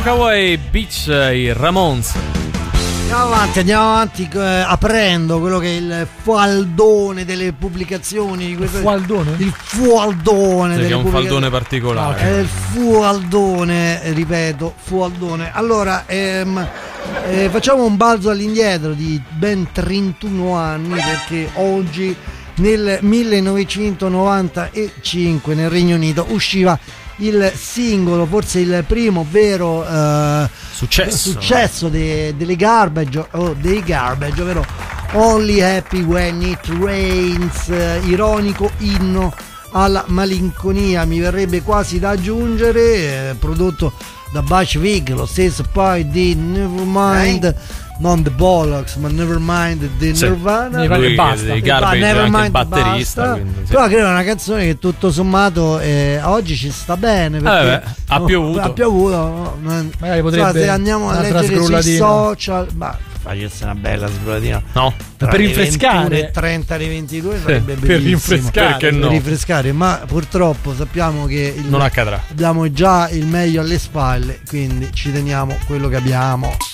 Rockaway Beach, i Ramones. Andiamo avanti aprendo quello che è il faldone delle pubblicazioni di questo. Faldone? Il faldone delle è un faldone particolare. È il faldone, ripeto, faldone. Allora, facciamo un balzo all'indietro di ben 31 anni, perché oggi nel 1995 nel Regno Unito usciva il singolo, forse il primo vero successo delle Garbage, dei Garbage, ovvero Only Happy When It Rains, ironico inno alla malinconia, mi verrebbe quasi da aggiungere, prodotto da Butch Vig, lo stesso poi di Nevermind, non The Bollocks ma Nevermind di Nirvana. Lui basta. dei Garbage, anche il batterista, basta. quindi, sì. Però credo è una canzone che tutto sommato oggi ci sta bene, perché ha piovuto, magari potrebbe se andiamo a leggere sui social, ma facesse una bella sgrulatina, no, per rinfrescare, le 30 alle 22 sarebbe per bellissimo, rinfrescare, perché no? Per rinfrescare, ma purtroppo sappiamo che non accadrà. abbiamo già il meglio alle spalle, quindi ci teniamo quello che abbiamo.